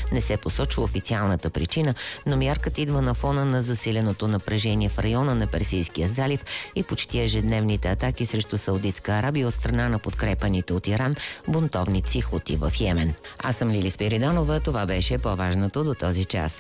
Не се посочва официалната причина, но мярката идва на фона на засиленото напрежение в района на Персийския залив и почти ежедневните атаки срещу Саудитска Арабия от страна на подкрепаните от Иран бунтовници Хути в Йемен. Аз съм Лили Спиридонова, това беше по-важното до този час.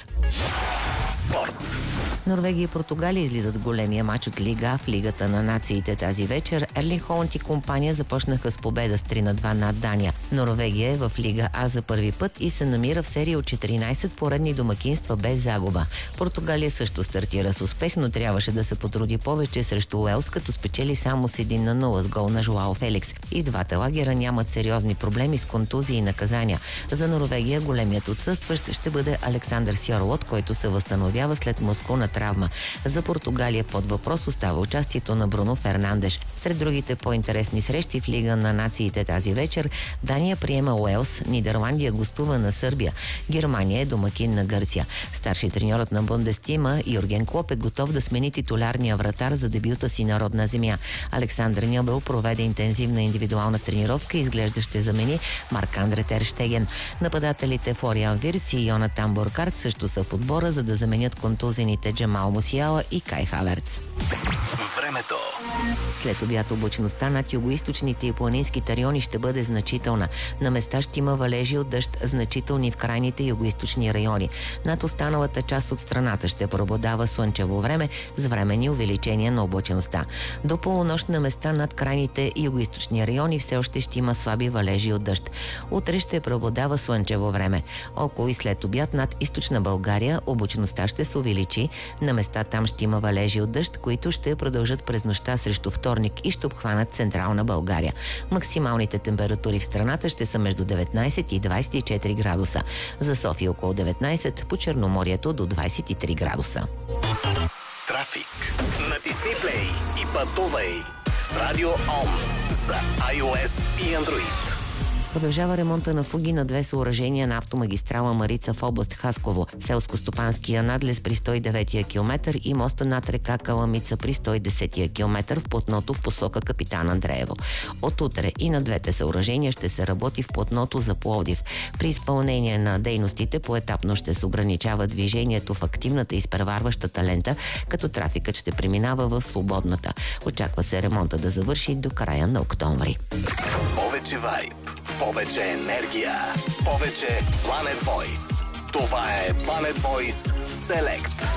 Спорт. Норвегия и Португалия излизат големия матч от Лига в Лигата на нациите тази вечер. Ерлинг Холанд и компания започнаха с победа с 3-2 над Дания. Норвегия е в Лига А за първи път и се намира в серия от 14 поредни домакинства без загуба. Португалия също стартира с успех, но трябваше да се потруди повече срещу Уелс, като спечели само с 1-0 с гол на Жоао Феликс. И в двата лагера нямат сериозни проблеми с контузии и наказания. За Норвегия големият отсъстващ ще бъде Александър Сьорлот, който се възстановява след мускулна травма. За Португалия под въпрос остава участието на Бруно Фернандеш. Сред другите по-интересни срещи в Лига на нациите тази вечер Дания приема Уелс, Нидерландия гостува на Сърбия, Германия е домакин на Гърция. Старши треньорът на Бундестима Юрген Клоп е готов да смени титулярния вратар за дебюта си на родна земя. Александър Ньобел проведе интензивна индивидуална тренировка и изглежда ще замени Марк-Андре Тер Щеген. Нападателите Флориан Вирц и Йонатан Буркарт също са в отбора, за да заменят контузените Джамал Мусиала и Кай Хаверц. Времето. След обяд облачността над югоизточните и планинските райони ще бъде значителна. На места ще има валежи от дъжд, значителни в крайните югоизточни райони. Над останалата част от страната ще преобладава слънчево време с временни увеличения на облачността. До полунощ на места над крайните югоизточни райони все още ще има слаби валежи от дъжд. Утре ще преобладава слънчево време. Около и след обяд над източна България облачността ще се увеличи. На места там ще има валежи от дъжд, които ще продължат през нощта срещу вторник и ще обхванат централна България. Максималните температури в страната ще са между 19 и 24 градуса. За София около 19, по Черноморието до 23 градуса. Трафик. Натисни плей и пътувай с Радио ОМ за iOS и Android. Продължава ремонта на фуги на две съоръжения на автомагистрала Марица в област Хасково. Селско-стопанския надлез при 109-я километър и моста над река Каламица при 110-я километър в платното в посока Капитан Андреево. От утре и на двете съоръжения ще се работи в платното за Пловдив. При изпълнение на дейностите поетапно ще се ограничава движението в активната изпреварващата лента, като трафикът ще преминава в свободната. Очаква се ремонта да завърши до края на октомври. Повече вайб, повече енергия, повече Planet Voice. Това е Planet Voice Select.